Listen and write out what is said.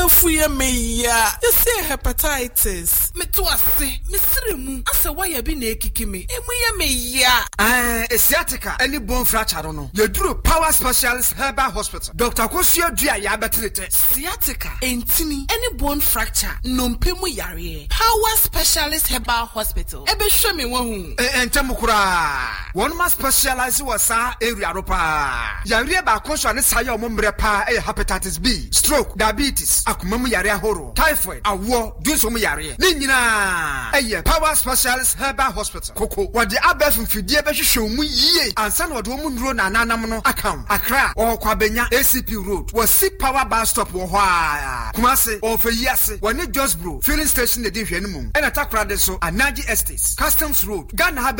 Afuye meya. You say hepatitis. Me to ase. Me siremu. Ase why bi na ekiki me. Emuye meya. Sciatica. Any bone fracture no. You do Power Specialist Herbal Hospital. Dr. Kosio Dia ya betrete. Sciatica. Entini. Any bone fracture. Nompemu yare. Power Specialist Herbal Hospital. Ebe show me one. Entemukura. One must specialize wasa area ropa. Yare ba konso ne saye omombre pa hepatitis B, stroke, diabetes, akumemu yare ahoro, typhoid, awo, dunsomu yare. Ni nyina Power Specialist Herbal Hospital. Koko wode abef mfidie be hwehwe mu yie. Ansa na wode omu nduro na nanam no akam. Accra or Kwabenya ACP Road. Was Power Bar Stop wo ho a. Kumase or Feyase, wone Josbro, filling station de hwenu mum. And attack so Anaji Estates, Customs Road, Ghana